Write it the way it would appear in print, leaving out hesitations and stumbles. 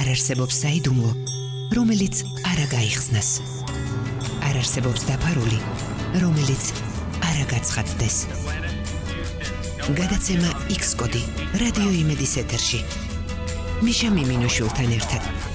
არ არსებობს საიდუმლო, რომელიც არ გაიხსნას. არ არსებობს დაფარული, რომელიც არ გაცხადდეს. გადაცემა X კოდი რადიო იმედის ეთერში. მიშა მიმინოშვილთან ერთად.